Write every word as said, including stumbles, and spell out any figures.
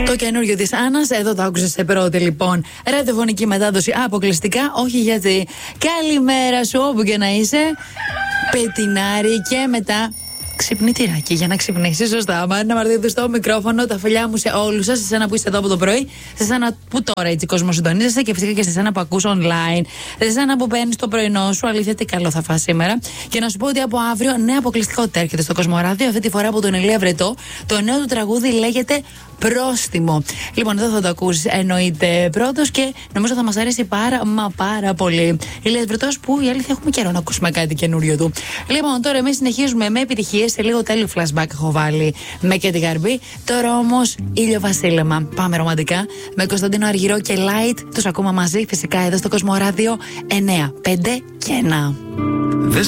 Το καινούριο της Άννας, εδώ το άκουσες σε πρώτη λοιπόν ραδιοφωνική μετάδοση αποκλειστικά, όχι γιατί. Καλημέρα σου όπου και να είσαι. Πετινάρι και μετά ξυπνητήρακι για να ξυπνήσει. Σωστά. Μάρινα Μαρτίδου στο μικρόφωνο. Τα φιλιά μου σε όλους σας. Σε εσένα που είστε εδώ από το πρωί. Σε εσένα που τώρα έτσι κόσμο συντονίζεσαι. Και φυσικά και σε εσένα που ακούς online. Σε εσένα που παίρνεις το πρωινό σου. Αλήθεια, τι καλό θα φας σήμερα. Και να σου πω ότι από αύριο νέα αποκλειστικότητα έρχεται στο Κοσμοράδιο. Αυτή τη φορά από τον Ηλία Βρετό. Το νέο του τραγούδι λέγεται Πρόστιμο. Λοιπόν, εδώ θα το ακούσεις εννοείται πρώτος και νομίζω θα μας αρέσει πάρα μα πάρα πολύ. Ηλίας Βρετός, που η αλήθεια έχουμε καιρό να ακούσουμε κάτι καινούριο του. Λοιπόν, τώρα εμείς συνεχίζουμε με επιτυχίες. Σε λίγο τέλειο flashback έχω βάλει με και την Γαρμπή. Τώρα όμως ήλιο βασίλεμα. Πάμε ρομαντικά με Κωνσταντίνο Αργυρό και Light. Τους ακούμε μαζί φυσικά εδώ στο Κοσμοράδιο εννιά, πέντε και ένα.